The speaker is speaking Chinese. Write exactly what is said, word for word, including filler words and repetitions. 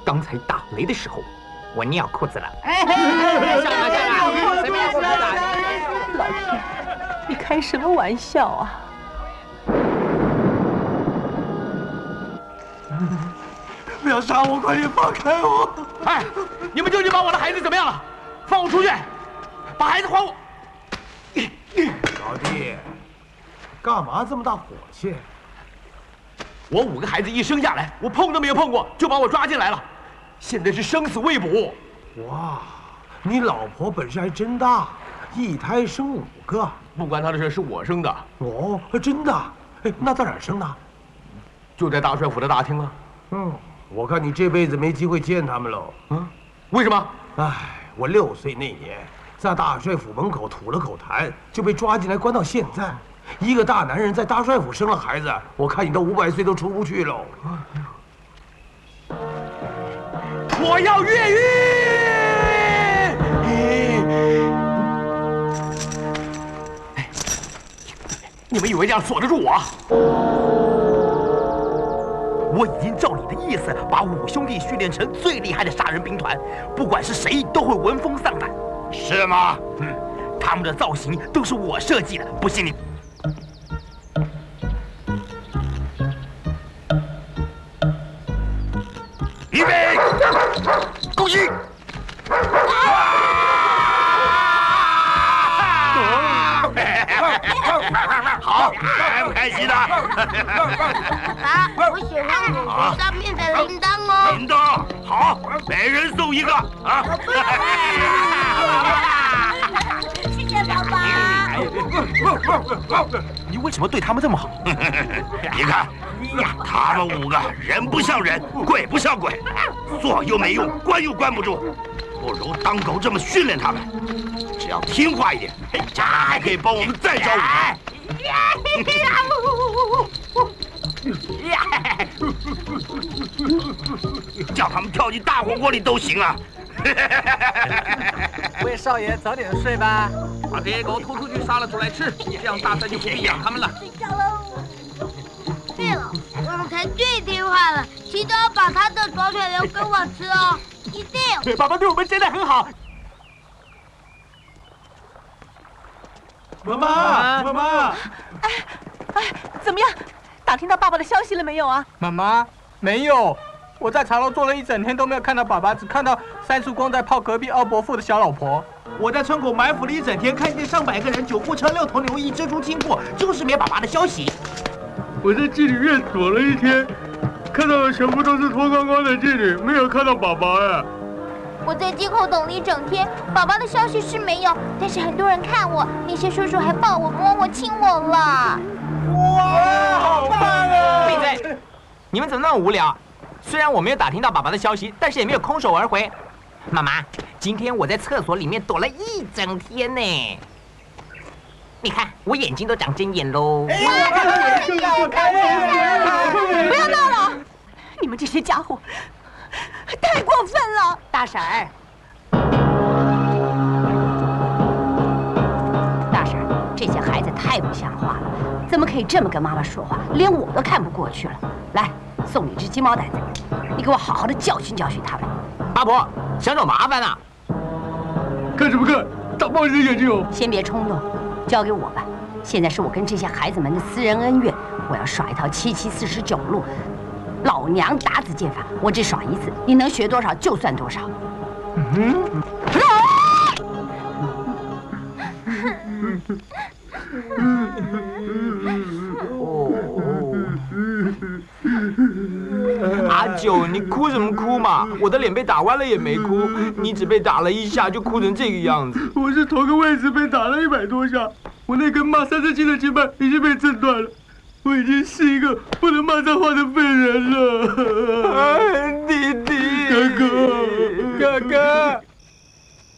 刚才打雷的时候，我尿裤子了。 哎，下来下来，随便说的。 老天，你开什么玩笑啊！ 不要杀我，快点放开我！ 哎，你们究竟把我的孩子怎么样了？放我出去，把孩子还我！ 老弟，干嘛这么大火气？ 我五个孩子一生下来，我碰都没有碰过，就把我抓进来了，现在是生死未卜。 哇，你老婆本事还真大，一胎生五个。 不关她的事，是我生的。 哦，真的？哎，那在哪儿生的？ 就在大帅府的大厅啊。 嗯，我看你这辈子没机会见他们喽。 嗯，为什么？ 哎，我六岁那年在大帅府门口吐了口痰，就被抓进来关到现在。一个大男人在大帅府生了孩子，我看你到五百岁都出不去喽。 我要越狱！你们以为这样锁得住我？我已经照你的意思，把五兄弟训练成最厉害的杀人兵团，不管是谁都会闻风丧胆。是吗？嗯，他们的造型都是我设计的，不信你。预备，攻击！好，开不开心的？ 爸，我喜欢乳头上面的铃铛哦。 铃铛，好，每人送一个啊！ 谢谢爸爸。 你为什么对他们这么好？你看，他们五个人不像人，鬼不像鬼，做又没用，关又关不住，不如当狗这么训练他们。只要听话一点，将来还可以帮我们再找五台。叫他们跳进大火锅里都行啊！ 魏少爷早点睡吧， 把这些狗拖出去杀了煮来吃，这样大帅就不必养他们了。 睡觉喽。对了，我们才最听话了，记得要把他的左腿留给我吃哦，一定。 爸爸对我们真的很好。 妈妈，妈妈， 哎哎，怎么样？打听到爸爸的消息了没有啊？ 妈妈，没有。我在茶楼坐了一整天都没有看到爸爸，只看到三叔公在泡隔壁奥伯父的小老婆。 我在村口埋伏了一整天，看见上百个人，九部车、六头牛、一只猪经过，就是没爸爸的消息。 我在妓女院躲了一天，看到的全部都是脱光光的妓女，没有看到爸爸哎。 我在街口等了一整天，爸爸的消息是没有，但是很多人看我，那些叔叔还抱我、摸我、亲我了。 哇，好棒啊！ 闭嘴！你们怎么那么无聊？虽然我没有打听到爸爸的消息，但是也没有空手而回。妈妈，今天我在厕所里面躲了一整天呢。你看，我眼睛都长针眼喽。 不要闹了！你们这些家伙太过分了！ 大婶儿，大婶儿，这些孩子太不像话了，怎么可以这么跟妈妈说话？连我都看不过去了。来，送你只鸡毛掸子，你给我好好的教训教训他们。 八婆，想找麻烦啊？ 看什么看？大爆你的眼睛哦！ 先别冲动，交给我吧。现在是我跟这些孩子们的私人恩怨，我要耍一套七七四十九路。老娘打子剑法，我只耍一次，你能学多少就算多少。嗯。 阿九，你哭什么哭嘛？我的脸被打弯了也没哭，你只被打了一下就哭成这个样子。 我是同个位置被打了一百多下，我那根骂三字经的筋脉已经被震断了。我已经是一个不能骂脏话的废人了。 哎，弟弟， 哥哥，哥哥，